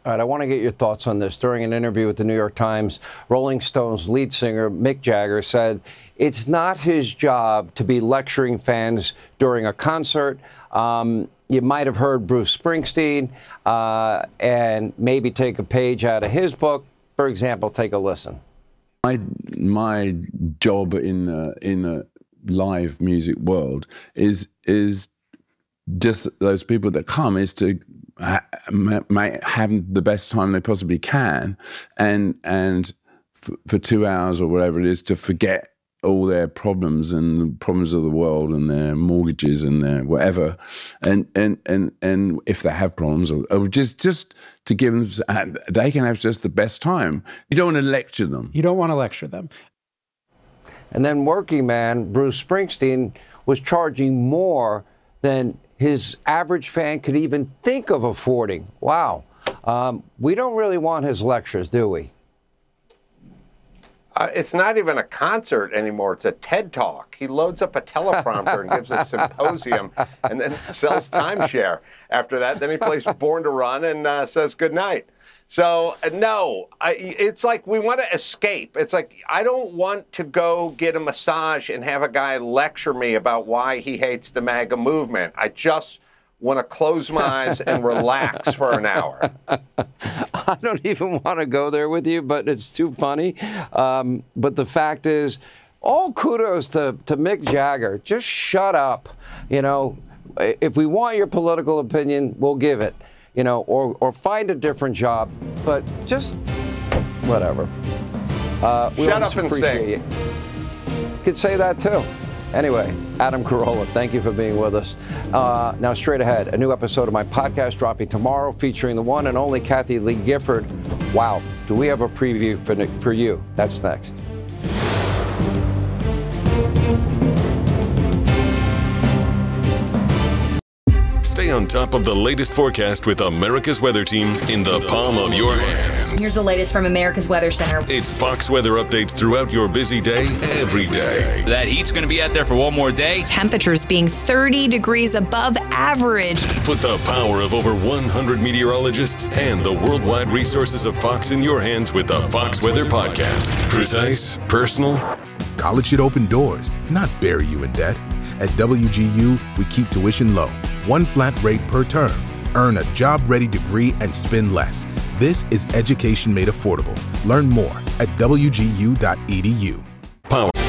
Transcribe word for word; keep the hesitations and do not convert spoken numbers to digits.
All right, I want to get your thoughts on this. During an interview with the New York Times, Rolling Stones lead singer Mick Jagger said it's not his job to be lecturing fans during a concert. Um, you might have heard Bruce Springsteen uh, and maybe take a page out of his book. For example, take a listen. My, my job in the, in the live music world is, is just those people that come is to might have the best time they possibly can, and and f- for two hours or whatever it is, to forget all their problems and the problems of the world and their mortgages and their whatever, and and and and if they have problems, or, or just just to give them, they can have just the best time. You don't want to lecture them. You don't want to lecture them. And then working man Bruce Springsteen was charging more than his average fan could even think of affording. Wow. Um, we don't really want his lectures, do we? Uh, it's not even a concert anymore. It's a TED Talk. He loads up a teleprompter and gives a symposium and then sells timeshare. After that, then he plays Born to Run and uh, says goodnight. So, uh, no, I, it's like we want to escape. It's like I don't want to go get a massage and have a guy lecture me about why he hates the MAGA movement. I just want to close my eyes and relax for an hour. I don't even want to go there with you, but it's too funny. Um, but the fact is, all kudos to, to Mick Jagger. Just shut up. You know, if we want your political opinion, we'll give it. You know, or, or find a different job, but just whatever. Uh, we Shut up and sing. You. Could say that too. Anyway, Adam Carolla, thank you for being with us. Uh, now, straight ahead, a new episode of my podcast dropping tomorrow featuring the one and only Kathie Lee Gifford. Wow, do we have a preview for, for you? That's next. Stay on top of the latest forecast with America's Weather Team in the palm of your hands. Here's the latest from America's Weather Center. It's Fox weather updates throughout your busy day, every day. That heat's going to be out there for one more day. Temperatures being thirty degrees above average. Put the power of over one hundred meteorologists and the worldwide resources of Fox in your hands with the Fox Weather Podcast. Precise, personal. College should open doors, not bury you in debt. At W G U, we keep tuition low. One flat rate per term. Earn a job-ready degree and spend less. This is education made affordable. Learn more at W G U dot E D U.